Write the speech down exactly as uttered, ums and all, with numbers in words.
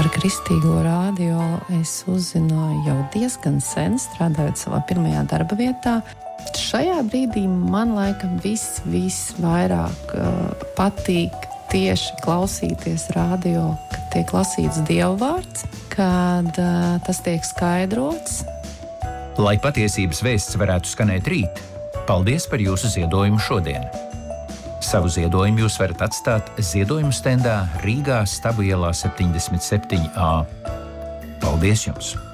Par Kristīgo radio es uzzināju jau diezgan sen, strādājot savā pirmajā darba vietā. Šajā brīdī man laikam viss, viss vairāk uh, patīk tieši klausīties radio, kad tiek lasīts Dieva vārds, kad uh, tas tiek skaidrots. Lai patiesības vēsts varētu skanēt rīt, paldies par jūsu ziedojumu šodien. Savu ziedojumu jūs varat atstāt ziedojumu stendā Rīgā Stabu ielā septiņdesmit septiņi A. Paldies jums!